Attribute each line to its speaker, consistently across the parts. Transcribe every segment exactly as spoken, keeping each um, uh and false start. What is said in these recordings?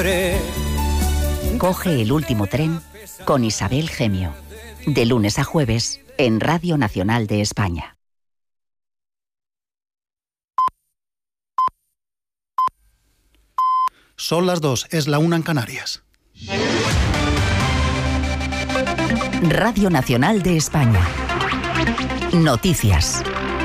Speaker 1: Coge el último tren con Isabel Gemio. De lunes a jueves en Radio Nacional de España.
Speaker 2: Son las dos, es la una en Canarias.
Speaker 1: Radio Nacional de España. Noticias.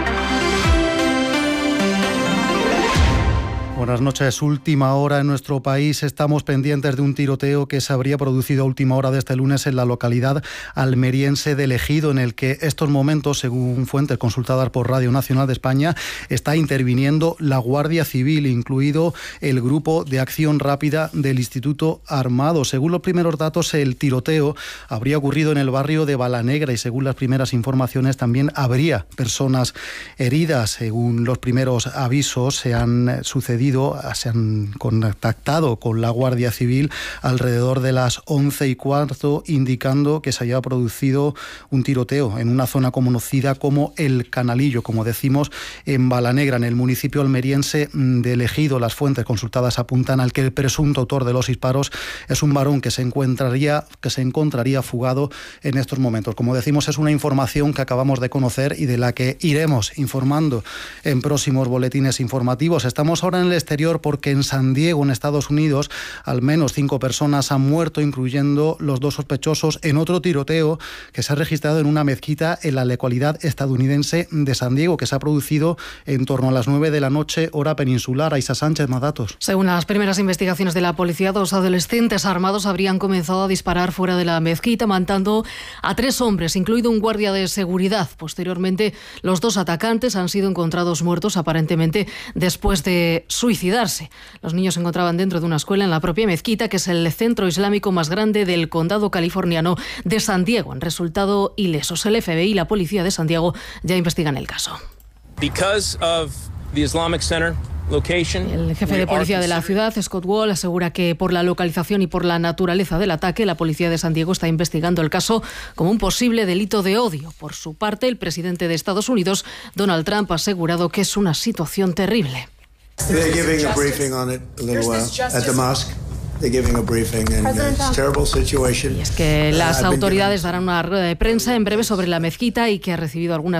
Speaker 2: Buenas noches. Última hora en nuestro país. Estamos pendientes de un tiroteo que se habría producido a última hora de este lunes en la localidad almeriense de Ejido, en el que estos momentos, según fuentes consultadas por Radio Nacional de España, está interviniendo la Guardia Civil, incluido el Grupo de Acción Rápida del Instituto Armado. Según los primeros datos, el tiroteo habría ocurrido en el barrio de Balanegra y, según las primeras informaciones, también habría personas heridas. Según los primeros avisos, se han sucedido se han contactado con la Guardia Civil alrededor de las once y cuarto, indicando que se haya producido un tiroteo en una zona conocida como El Canalillo, como decimos, en Balanegra, en el municipio almeriense de Ejido. Las fuentes consultadas apuntan al que el presunto autor de los disparos es un varón que se encontraría, que se encontraría fugado en estos momentos. Como decimos, es una información que acabamos de conocer y de la que iremos informando en próximos boletines informativos. Estamos ahora en el exterior porque en San Diego, en Estados Unidos, al menos cinco personas han muerto, incluyendo los dos sospechosos, en otro tiroteo que se ha registrado en una mezquita en la localidad estadounidense de San Diego, que se ha producido en torno a las nueve de la noche, hora peninsular. Aisa Sánchez, más datos.
Speaker 3: Según las primeras investigaciones de la policía, dos adolescentes armados habrían comenzado a disparar fuera de la mezquita, matando a tres hombres, incluido un guardia de seguridad. Posteriormente, los dos atacantes han sido encontrados muertos, aparentemente después de suicidarse. Los niños se encontraban dentro de una escuela en la propia mezquita, que es el centro islámico más grande del condado californiano de San Diego. Han resultado ilesos. El F B I y la policía de San Diego ya investigan el caso.
Speaker 4: Because of the Islamic Center location,
Speaker 3: el jefe de policía de la ciudad, Scott Wall, asegura que por la localización y por la naturaleza del ataque, la policía de San Diego está investigando el caso como un posible delito de odio. Por su parte, el presidente de Estados Unidos, Donald Trump, ha asegurado que es una situación terrible.
Speaker 5: They're giving a briefing on it a little while at the mosque. They're giving a briefing and it's a terrible situation.
Speaker 3: Y es que las autoridades darán una rueda de prensa en breve sobre la mezquita y que ha recibido algunas